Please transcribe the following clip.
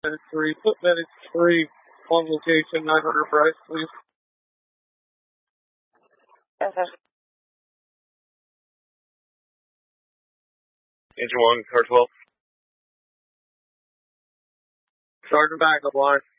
Medic 3, put Medic 3 on location, 900 Bryce, please. Okay. Engine 1, car 12. Sergeant backup line.